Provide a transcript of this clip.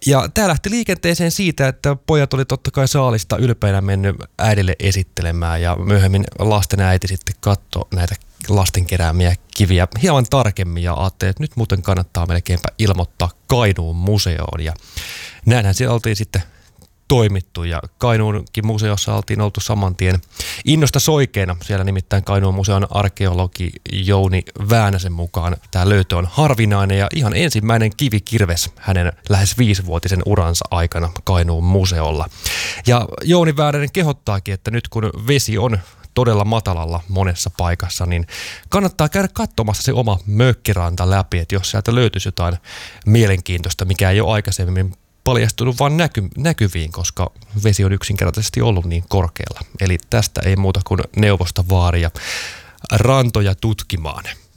Ja tämä lähti liikenteeseen siitä, että pojat oli totta kai saalista ylpeänä mennyt äidille esittelemään ja myöhemmin lasten äiti sitten katsoi näitä lasten keräämiä kiviä hieman tarkemmin ja ajatteli, että nyt muuten kannattaa melkeinpä ilmoittaa Kainuun museoon. Ja näinhän siellä oltiin sitten toimittu ja Kainuunkin museossa oltiin oltu saman tien innosta soikeena. Siellä nimittäin Kainuun museon arkeologi Jouni Väänäsen mukaan tämä löytö on harvinainen ja ihan ensimmäinen kivikirves hänen lähes 5-vuotisen uransa aikana Kainuun museolla. Ja Jouni Väänänen kehottaakin, että nyt kun vesi on todella matalalla monessa paikassa, niin kannattaa käydä katsomassa se oma mökkiranta läpi, että jos sieltä löytyisi jotain mielenkiintoista, mikä ei ole aikaisemmin paljastunut vaan näkyviin, koska vesi on yksinkertaisesti ollut niin korkealla. Eli tästä ei muuta kuin neuvosta vaaria rantoja tutkimaan.